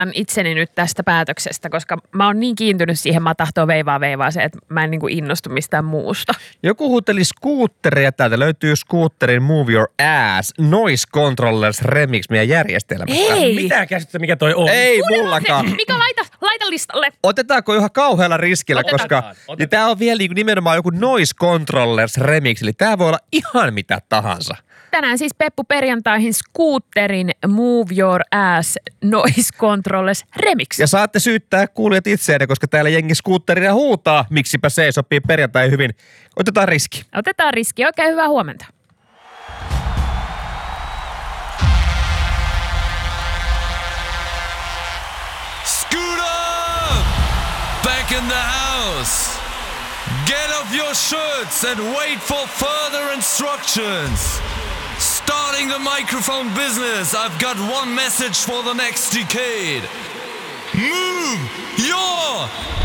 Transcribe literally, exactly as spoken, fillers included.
itseni nyt tästä päätöksestä, koska mä oon niin kiintynyt siihen, mä tahtoo veivaa veivaa se, että mä en niinku innostu mistään muusta. Joku huuteli skuutteria. Täältä löytyy skuutterin Move Your Ass Noise Controllers Remix meidän järjestelmästä. Ei! Mitään käsitystä, mikä toi on. Ei mullakaan. Mikä laita, laita listalle? Otetaanko ihan kauhealla riskillä, Otetaan, koska otetaan. ja tää on vielä niinku nimenomaan joku Noise Controllers Remix, eli tää voi olla ihan mitä tahansa. Tänään siis Peppu perjantaihin Scooterin Move Your Ass Noise Controllers Remix. Ja saatte syyttää kuulijat itseänne, koska täällä jengi skuutteria huutaa. Miksipä se ei sopii perjantai hyvin. Otetaan riski. Otetaan riski. Oikein hyvää huomenta. Scooter! Back in the house! Get off your shirts and wait for further instructions! Starting the microphone business, I've got one message for the next decade. Move your